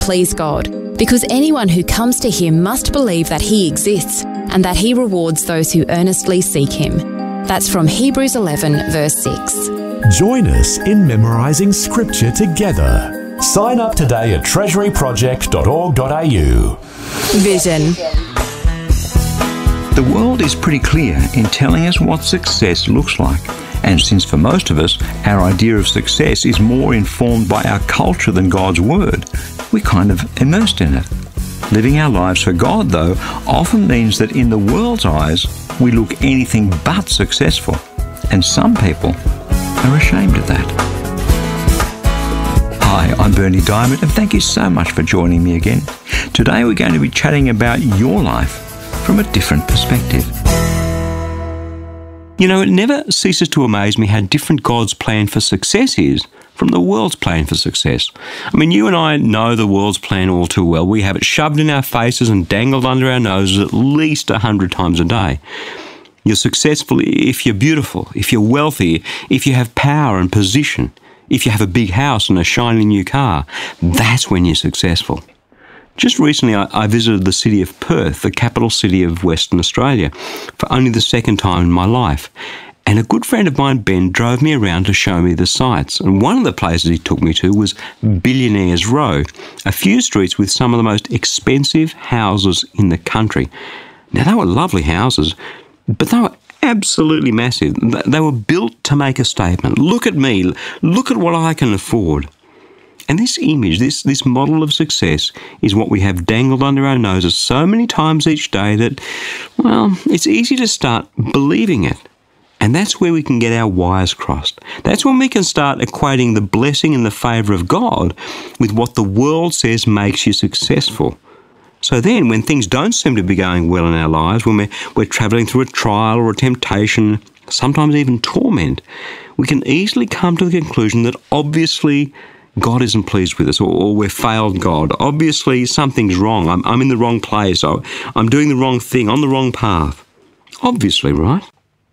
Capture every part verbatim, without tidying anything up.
please God, because anyone who comes to him must believe that he exists and that he rewards those who earnestly seek him. That's from Hebrews eleven, verse six. Join us in memorising Scripture together. Sign up today at treasury project dot org dot a u. Vision. The world is pretty clear in telling us what success looks like. And since for most of us, our idea of success is more informed by our culture than God's Word, we're kind of immersed in it. Living our lives for God, though, often means that in the world's eyes, we look anything but successful. And some people are ashamed of that. Hi, I'm Bernie Diamond, and thank you so much for joining me again. Today we're going to be chatting about your life from a different perspective. You know, it never ceases to amaze me how different God's plan for success is from the world's plan for success. I mean, you and I know the world's plan all too well. We have it shoved in our faces and dangled under our noses at least a hundred times a day. You're successful if you're beautiful, if you're wealthy, if you have power and position, if you have a big house and a shiny new car. That's when you're successful. Just recently, I, I visited the city of Perth, the capital city of Western Australia, for only the second time in my life. And a good friend of mine, Ben, drove me around to show me the sights. And one of the places he took me to was Billionaires Row, a few streets with some of the most expensive houses in the country. Now, they were lovely houses, but they were absolutely massive. They were built to make a statement. Look at me. Look at what I can afford. And this image, this, this model of success is what we have dangled under our noses so many times each day that, well, it's easy to start believing it. And that's where we can get our wires crossed. That's when we can start equating the blessing and the favour of God with what the world says makes you successful. So then, when things don't seem to be going well in our lives, when we're, we're travelling through a trial or a temptation, sometimes even torment, we can easily come to the conclusion that obviously God isn't pleased with us, or, or we've failed God. Obviously, something's wrong. I'm, I'm in the wrong place. Or I'm doing the wrong thing, on the wrong path. Obviously, right?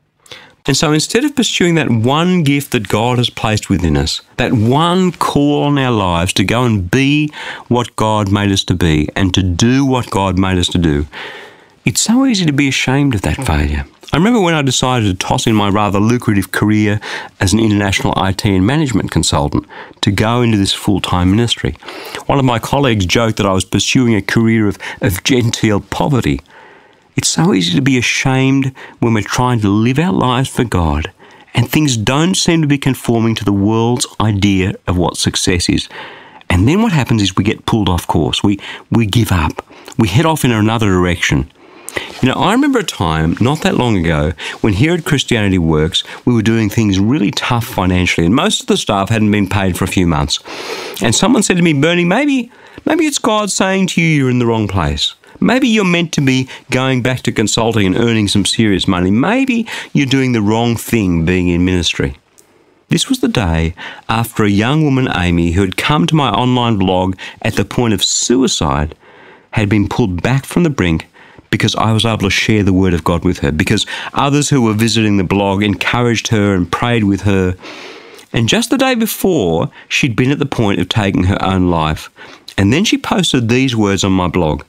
And so instead of pursuing that one gift that God has placed within us, that one call on our lives to go and be what God made us to be and to do what God made us to do, it's so easy to be ashamed of that failure. I remember when I decided to toss in my rather lucrative career as an international I T and management consultant to go into this full-time ministry. One of my colleagues joked that I was pursuing a career of, of genteel poverty. It's so easy to be ashamed when we're trying to live our lives for God and things don't seem to be conforming to the world's idea of what success is. And then what happens is we get pulled off course. We, we give up. We head off in another direction. You know, I remember a time not that long ago when here at Christianity Works, we were doing things really tough financially and most of the staff hadn't been paid for a few months. And someone said to me, Bernie, maybe, maybe it's God saying to you you're in the wrong place. Maybe you're meant to be going back to consulting and earning some serious money. Maybe you're doing the wrong thing being in ministry. This was the day after a young woman, Amy, who had come to my online blog at the point of suicide, had been pulled back from the brink because I was able to share the word of God with her, because others who were visiting the blog encouraged her and prayed with her. And just the day before, she'd been at the point of taking her own life. And then she posted these words on my blog.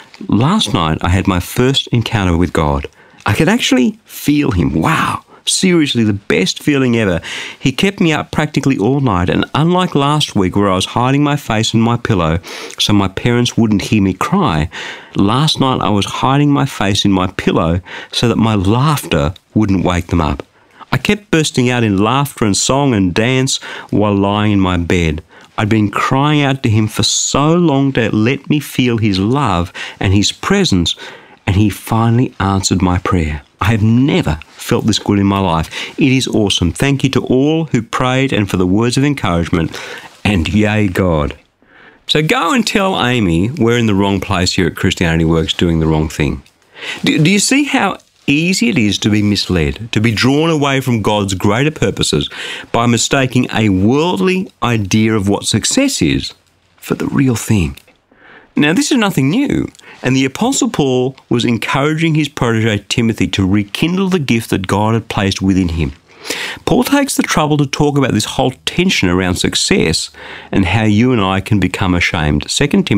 Last night, I had my first encounter with God. I could actually feel him. Wow. Seriously, the best feeling ever. He kept me up practically all night, and unlike last week where I was hiding my face in my pillow so my parents wouldn't hear me cry, last night I was hiding my face in my pillow so that my laughter wouldn't wake them up. I kept bursting out in laughter and song and dance while lying in my bed. I'd been crying out to him for so long to let me feel his love and his presence, and he finally answered my prayer. I have never felt this good in my life. It is awesome. Thank you to all who prayed and for the words of encouragement. And yay, God. So go and tell Amy we're in the wrong place here at Christianity Works doing the wrong thing. Do, do you see how easy it is to be misled, to be drawn away from God's greater purposes by mistaking a worldly idea of what success is for the real thing? Now, this is nothing new, and the Apostle Paul was encouraging his protege Timothy to rekindle the gift that God had placed within him. Paul takes the trouble to talk about this whole tension around success and how you and I can become ashamed. Second Timothy